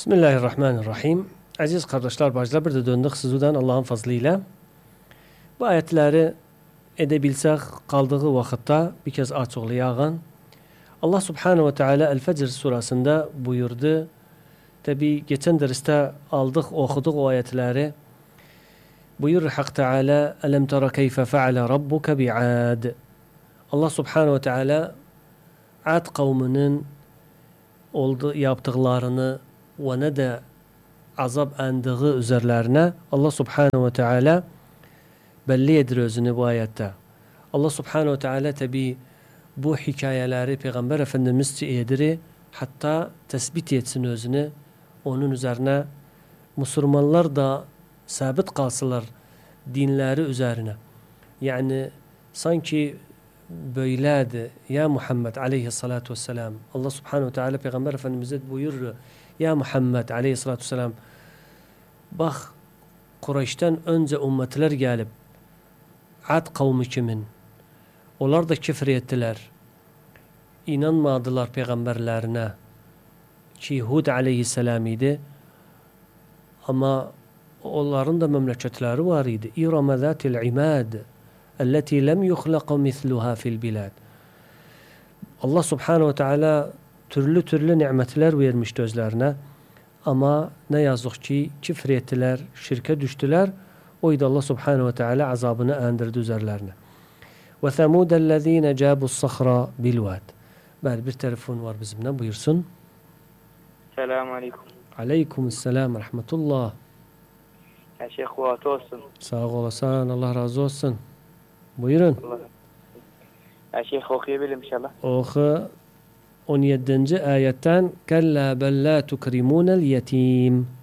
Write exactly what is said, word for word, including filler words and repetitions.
Bismillahirrahmanirrahim. Aziz kardeşler, bacılar, bir de döndük sizden Allah'ın fazlıyla. Bu ayetleri edebilsek kaldığı vakitte bir kez açıklayalım. Allah Subhanahu ve Teala El-Fecr surasında buyurdu. Tabi geçen derste aldık, okuduk o ayetleri. Buyur Hak Teala: "Elem tera keyfe fe'ale rabbuke bi'ad." Allah Subhanahu ve Teala Ad kavminin oldu yaptıklarını ve ne de azap endiği üzerlerine Allah Subhanahu ve Teala belli edir özünü bu ayette. Allah Subhanahu ve Teala tabi bu hikayeleri Peygamber Efendimiz edir, hatta tespit etsin özünü, onun üzerine Müslümanlar da sabit kalsalar dinleri üzerine. Yani sanki böyleydi ya Muhammed aleyhissalatu vesselam. Allah Subhanahu ve Teala Peygamber Efendimiz'e buyurur: ya Muhammed aleyhissalatu vesselam, bak Kureyş'ten önce ümmetler gelip Ad kavmi kimin? Onlar da küfür ettiler. İnanmadılar peygamberlerine. Ki Hud aleyhisselam idi. Ama onların da memleketleri var idi. İrem zatil imad التي لم يخلق مثلها في البلاد. Allah Subhanahu ve Teala türlü türlü nimetler vermiş özlerine. Ama ne yazık ki küfür ettiler, şirke düştüler. O yüzden Allah Subhanahu ve Teala azabını endirdi üzerlerine. Ve semudellezine cabus sahra bilvad. Bel bir telefon var bizimle, buyursun. Selamun aleyküm. Aleykümselam rahmetullah. Ya Şeyh vatı olsun. Sağ olasın, Allah razı olsun. Buyurun. Allah. Ya Şeyh okuyabilirim inşallah. Oku on yedinci ayetten: Kella bel la tukrimunel yetim.